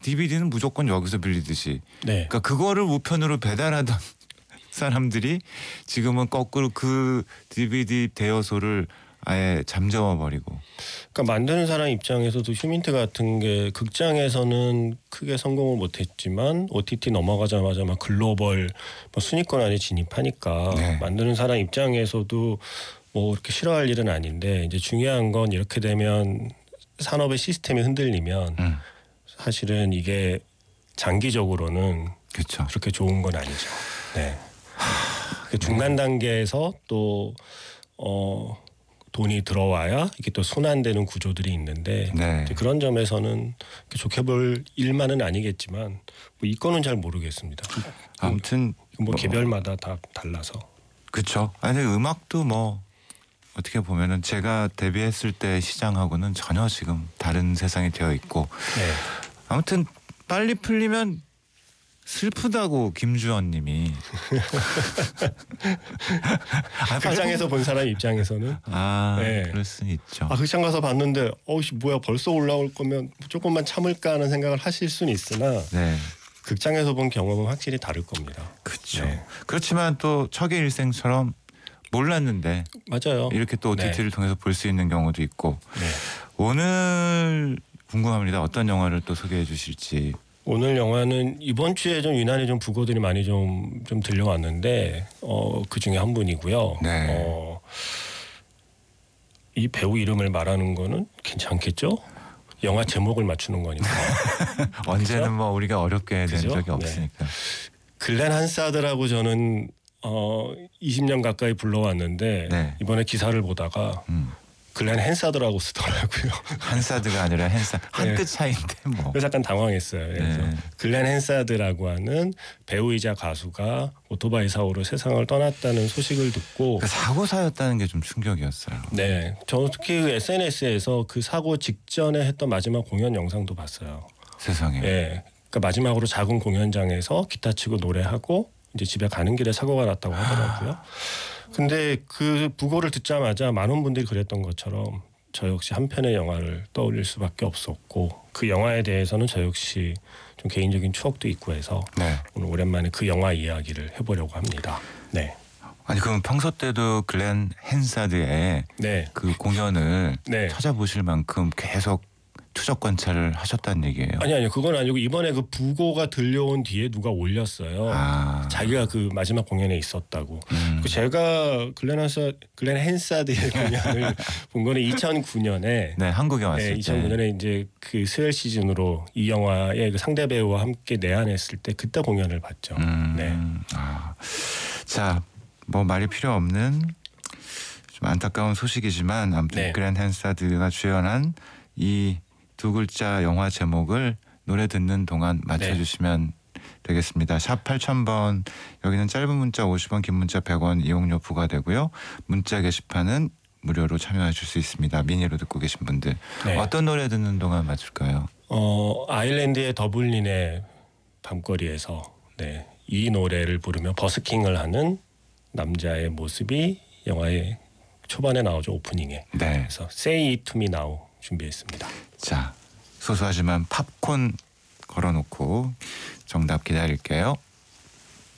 DVD는 무조건 여기서 빌리듯이. 네. 그러니까 그거를 우편으로 배달하던 사람들이 지금은 거꾸로 그 DVD 대여소를 아예 잠재워 버리고. 그러니까 만드는 사람 입장에서도 휴민트 같은 게 극장에서는 크게 성공을 못했지만 OTT 넘어가자마자 막 글로벌 뭐 순위권 안에 진입하니까 네. 만드는 사람 입장에서도 뭐 이렇게 싫어할 일은 아닌데 이제 중요한 건 이렇게 되면 산업의 시스템이 흔들리면 사실은 이게 장기적으로는 그렇죠. 그렇게 좋은 건 아니죠. 네. 그 중간 단계에서 또 돈이 들어와야 이게 또 순환되는 구조들이 있는데 네. 그런 점에서는 좋게 볼 일만은 아니겠지만 뭐 이거는 잘 모르겠습니다. 아무튼 뭐 개별마다 다 달라서. 그렇죠. 아니 음악도 뭐 어떻게 보면은 제가 데뷔했을 때 시장하고는 전혀 지금 다른 세상이 되어 있고. 네. 아무튼 빨리 풀리면 슬프다고 김주원님이. 극장에서 본 사람 입장에서는 네. 그럴 수는 있죠. 극장 가서 봤는데 뭐야 벌써 올라올 거면 조금만 참을까 하는 생각을 하실 수는 있으나 네. 극장에서 본 경험은 확실히 다를 겁니다. 그렇죠. 네. 그렇지만 또 척의 일생처럼 몰랐는데 맞아요. 이렇게 또 OTT를 통해서 볼 수 있는 경우도 있고. 네. 오늘 궁금합니다. 어떤 영화를 또 소개해 주실지. 오늘 영화는 이번 주에 좀 유난히 좀 부고들이 많이 좀 들려왔는데 그 중에 한 분이고요. 네. 이 배우 이름을 말하는 거는 괜찮겠죠? 영화 제목을 맞추는 거니까. 언제는 그렇죠? 뭐 우리가 어렵게 낸 그죠? 적이 없으니까. 글렌 한사드라고 저는 20년 가까이 불러왔는데 네. 이번에 기사를 보다가 글렌 헨사드라고 쓰더라고요. 한사드가 아니라 헨사. 한 끗 차이인데 뭐. 그래서 약간 당황했어요. 그래서 네. 글렌 헨사드라고 하는 배우이자 가수가 오토바이 사고로 세상을 떠났다는 소식을 듣고 그 사고사였다는 게 좀 충격이었어요. 네, 저 특히 그 SNS에서 그 사고 직전에 했던 마지막 공연 영상도 봤어요. 세상에. 네, 그러니까 마지막으로 작은 공연장에서 기타 치고 노래하고 이제 집에 가는 길에 사고가 났다고 하더라고요. 근데 그 부고를 듣자마자 많은 분들이 그랬던 것처럼 저 역시 한 편의 영화를 떠올릴 수밖에 없었고 그 영화에 대해서는 저 역시 좀 개인적인 추억도 있고 해서 네. 오늘 오랜만에 그 영화 이야기를 해보려고 합니다. 네. 아니 그럼 평소 때도 글렌 헨사드의 네. 그 공연을 네. 찾아보실 만큼 계속 추적 관찰을 하셨다는 얘기예요. 아니요. 그건 아니고 이번에 그 부고가 들려온 뒤에 누가 올렸어요. 자기가 그 마지막 공연에 있었다고. 제가 글렌 헨사드의 공연을 본 거는 2009년에 네, 한국에 왔을 때. 2009년에 이제 그 스웰 시즌으로 이 영화의 그 상대 배우와 함께 내한했을 때 그때 공연을 봤죠. 네. 자, 뭐 말이 필요 없는 좀 안타까운 소식이지만 아무튼 네. 글렌 헨사드가 주연한 이 두 글자 영화 제목을 노래 듣는 동안 맞춰주시면 되겠습니다. 샵 8000번 여기는 짧은 문자 50원 긴 문자 100원 이용료 부과되고요. 문자 게시판은 무료로 참여하실 수 있습니다. 미니로 듣고 계신 분들. 네. 어떤 노래 듣는 동안 맞출까요? 아일랜드의 더블린의 밤거리에서 이 노래를 부르며 버스킹을 하는 남자의 모습이 영화의 초반에 나오죠. 오프닝에. 네. 그래서 Say It To Me Now 준비했습니다. 자, 소소하지만 팝콘 걸어놓고 정답 기다릴게요.